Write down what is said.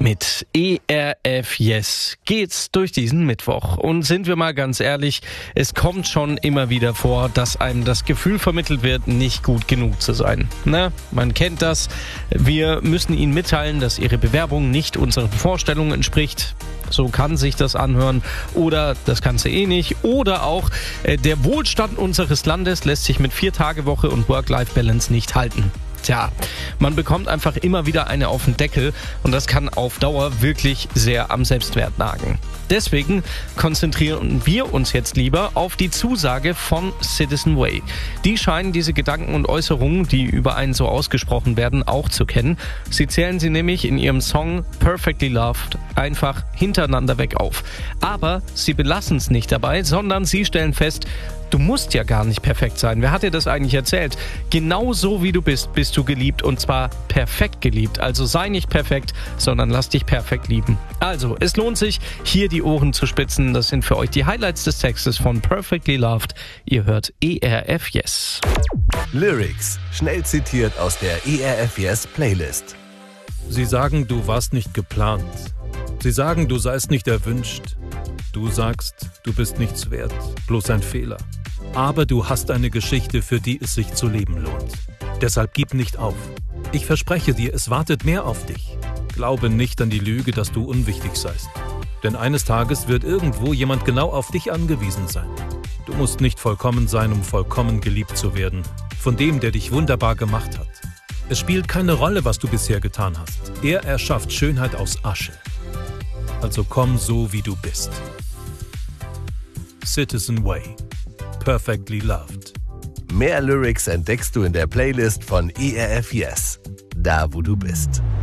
Mit ERF Yes geht's durch diesen Mittwoch. Und sind wir mal ganz ehrlich, es kommt schon immer wieder vor, dass einem das Gefühl vermittelt wird, nicht gut genug zu sein. Man kennt das. Wir müssen Ihnen mitteilen, dass Ihre Bewerbung nicht unseren Vorstellungen entspricht. So kann sich das anhören. Oder das kannst du eh nicht. Oder auch, der Wohlstand unseres Landes lässt sich mit 4-Tage-Woche und Work-Life-Balance nicht halten. Tja, man bekommt einfach immer wieder eine auf den Deckel und das kann auf Dauer wirklich sehr am Selbstwert nagen. Deswegen konzentrieren wir uns jetzt lieber auf die Zusage von Citizen Way. Die scheinen diese Gedanken und Äußerungen, die über einen so ausgesprochen werden, auch zu kennen. Sie zählen sie nämlich in ihrem Song Perfectly Loved einfach hintereinander weg auf. Aber sie belassen es nicht dabei, sondern sie stellen fest, du musst ja gar nicht perfekt sein. Wer hat dir das eigentlich erzählt? Genau so wie du bist du geliebt und zwar perfekt geliebt. Also sei nicht perfekt, sondern lass dich perfekt lieben. Also, es lohnt sich, hier die Ohren zu spitzen. Das sind für euch die Highlights des Textes von Perfectly Loved. Ihr hört ERF Yes. Lyrics, schnell zitiert aus der ERF Yes Playlist. Sie sagen, du warst nicht geplant. Sie sagen, du seist nicht erwünscht. Du sagst, du bist nichts wert, bloß ein Fehler. Aber du hast eine Geschichte, für die es sich zu leben lohnt. Deshalb gib nicht auf. Ich verspreche dir, es wartet mehr auf dich. Glaube nicht an die Lüge, dass du unwichtig seist. Denn eines Tages wird irgendwo jemand genau auf dich angewiesen sein. Du musst nicht vollkommen sein, um vollkommen geliebt zu werden. Von dem, der dich wunderbar gemacht hat. Es spielt keine Rolle, was du bisher getan hast. Er erschafft Schönheit aus Asche. Also komm so, wie du bist. Citizen Way. Perfectly Loved. Mehr Lyrics entdeckst du in der Playlist von ERF Yes. Da, wo du bist.